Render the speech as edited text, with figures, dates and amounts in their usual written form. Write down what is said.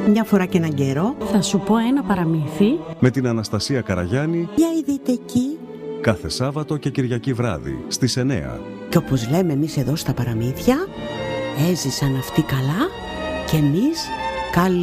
Μια φορά και έναν καιρό θα σου πω ένα παραμύθι με την Αναστασία Καραγιάννη. για ειδητική. Κάθε Σάββατο και Κυριακή βράδυ στις 9. Και όπως λέμε εμείς εδώ στα παραμύθια, έζησαν αυτοί καλά και εμείς καλή.